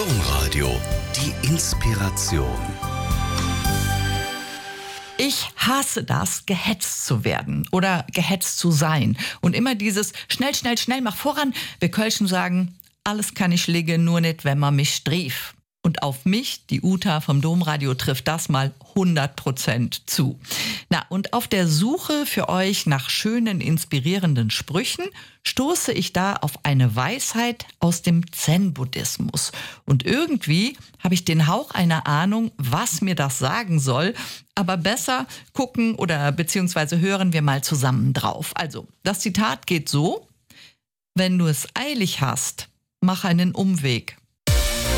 Domradio, die Inspiration. Ich hasse das, gehetzt zu werden oder gehetzt zu sein. Und immer dieses schnell, schnell, schnell, mach voran. Wir Kölschen sagen, alles kann ich legen, nur nicht, wenn man mich strief. Und auf mich, die Uta vom Domradio, trifft das mal 100% zu. Na, und auf der Suche für euch nach schönen, inspirierenden Sprüchen stoße ich da auf eine Weisheit aus dem Zen-Buddhismus. Und irgendwie habe ich den Hauch einer Ahnung, was mir das sagen soll. Aber besser gucken oder beziehungsweise hören wir mal zusammen drauf. Also, das Zitat geht so: Wenn du es eilig hast, mach einen Umweg.